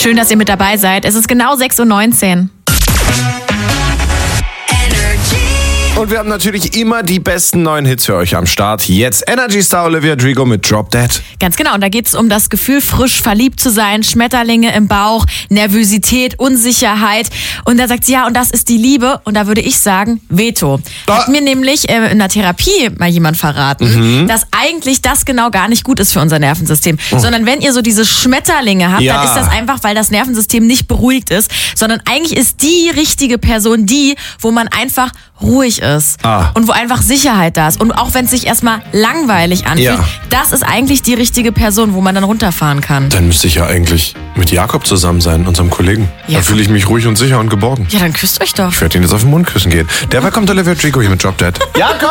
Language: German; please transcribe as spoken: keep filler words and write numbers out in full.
Schön, dass ihr mit dabei seid. Es ist genau sechs Uhr neunzehn. Und wir haben natürlich immer die besten neuen Hits für euch am Start. Jetzt Energy Star Olivia Rodrigo mit Drop Dead. Ganz genau, und da geht es um das Gefühl, frisch verliebt zu sein, Schmetterlinge im Bauch, Nervosität, Unsicherheit. Und da sagt sie, ja, und das ist die Liebe. Und da würde ich sagen, Veto. Da. Hat mir nämlich äh, in der Therapie mal jemand verraten, mhm. dass eigentlich das genau gar nicht gut ist für unser Nervensystem. Oh. Sondern wenn ihr so diese Schmetterlinge habt, ja. dann ist das einfach, weil das Nervensystem nicht beruhigt ist. Sondern eigentlich ist die richtige Person die, wo man einfach ruhig ist ah. und wo einfach Sicherheit da ist. Und auch wenn es sich erstmal langweilig anfühlt, ja. das ist eigentlich die richtige Person, wo man dann runterfahren kann. Dann müsste ich ja eigentlich mit Jakob zusammen sein, unserem Kollegen. Ja. Da fühle ich mich ruhig und sicher und geborgen. Ja, dann küsst euch doch. Ich werde ihn jetzt auf den Mund küssen gehen. Derweil kommt Olivia Rodrigo hier mit Drop Dead. Jakob!